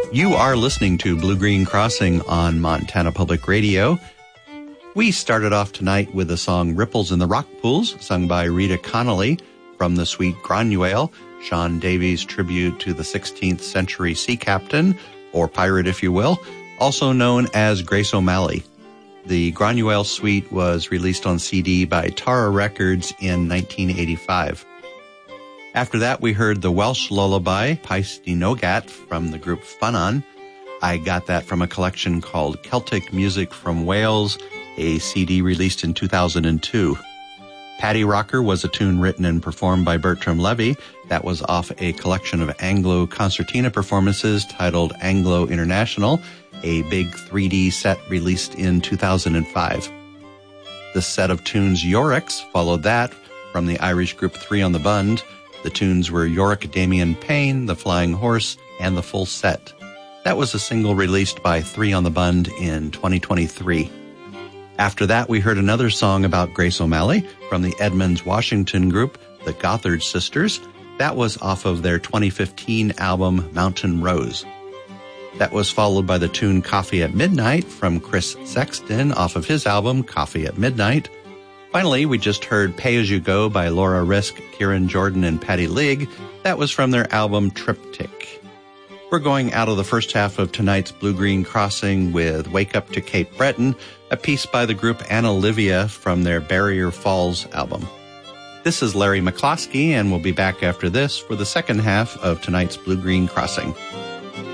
You are listening to Blue Green Crossing on Montana Public Radio. We started off tonight with the song Ripples in the Rock Pools, sung by Rita Connolly from the suite Granuaile, Sean Davies' tribute to the 16th century sea captain, or pirate if you will, also known as Grace O'Malley. The Granuaile suite was released on CD by Tara Records in 1985. After that, we heard the Welsh lullaby, Pais di Nogat, from the group Ffynnon. I got that from a collection called Celtic Music from Wales, a CD released in 2002. Paddy Rocker was a tune written and performed by Bertram Levy. That was off a collection of Anglo concertina performances titled Anglo International, a big 3D set released in 2005. The set of tunes Yorick's followed that from the Irish group Three on the Bund. The tunes were Yorick Damien Payne, The Flying Horse, and The Full Set. That was a single released by Three on the Bund in 2023. After that, we heard another song about Grace O'Malley from the Edmonds Washington group, the Gothard Sisters. That was off of their 2015 album, Mountain Rose. That was followed by the tune Coffee at Midnight from Chris Sexton off of his album, Coffee at Midnight. Finally, we just heard Pay As You Go by Laura Risk, Kieran Jordan, and Patty League. That was from their album Triptych. We're going out of the first half of tonight's Blue Green Crossing with Wake Up to Cape Breton, a piece by the group Anna Livia from their Barrier Falls album. This is Larry McCloskey, and we'll be back after this for the second half of tonight's Blue Green Crossing.